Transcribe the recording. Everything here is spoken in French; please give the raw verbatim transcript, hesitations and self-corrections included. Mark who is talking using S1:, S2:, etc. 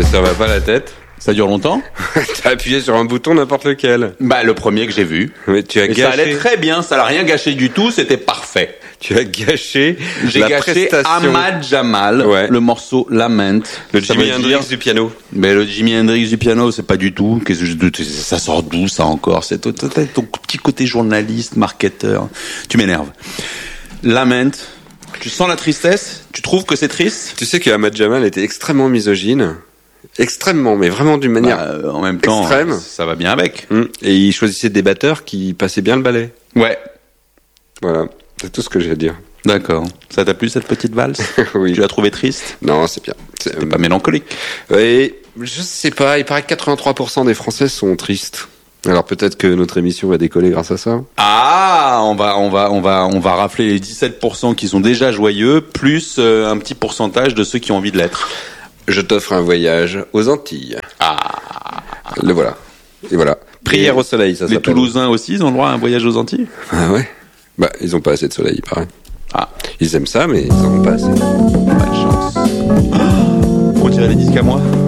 S1: Ça va pas la tête.
S2: Ça dure longtemps?
S1: T'as appuyé sur un bouton n'importe lequel.
S2: Bah, le premier que j'ai vu.
S1: Mais tu as
S2: Et
S1: gâché.
S2: ça allait très bien, ça n'a rien gâché du tout, c'était parfait.
S1: Tu as gâché.
S2: J'ai
S1: la
S2: gâché
S1: prestation.
S2: Ahmad Jamal,
S1: Ouais.
S2: le morceau Lament.
S1: Le
S2: Ça
S1: Jimi
S2: veut
S1: Hendrix
S2: dire-
S1: du piano.
S2: Mais le Jimi Hendrix du piano, c'est pas du tout. Qu'est-ce que je- ça sort d'où ça encore? C'est ton, ton- ton petit côté journaliste, marketeur. Tu m'énerves. Lament. Tu sens la tristesse? Tu trouves que c'est triste?
S1: Tu sais que Ahmad Jamal était extrêmement misogyne. Extrêmement, mais vraiment d'une manière.
S2: Bah, euh, en même temps,
S1: extrême.
S2: ça va bien avec.
S1: Hum. Et il choisissait des batteurs qui passaient bien le ballet.
S2: Ouais.
S1: Voilà. C'est tout ce que j'ai à dire.
S2: D'accord. Ça t'a plu cette petite valse?
S1: Oui.
S2: Tu l'as trouvée triste?
S1: Non, c'est bien. C'est
S2: T'es pas mélancolique?
S1: Et je sais pas, il paraît que quatre-vingt-trois pour cent des Français sont tristes. Alors peut-être que notre émission va décoller grâce à ça.
S2: Ah, on va, on va, on va, on va rafler les dix-sept pour cent qui sont déjà joyeux, plus euh, un petit pourcentage de ceux qui ont envie de l'être.
S1: Je t'offre un voyage aux Antilles.
S2: Ah.
S1: Le voilà. Et voilà. Prière
S2: Et
S1: au soleil, ça
S2: Les
S1: s'appelle.
S2: Toulousains aussi, ils ont le droit à un voyage aux Antilles?
S1: Ah ouais. Bah, ils ont pas assez de soleil, il paraît.
S2: Ah.
S1: Ils aiment ça, mais ils en ont pas assez.
S2: Pas de chance. On dirait les disques à moi.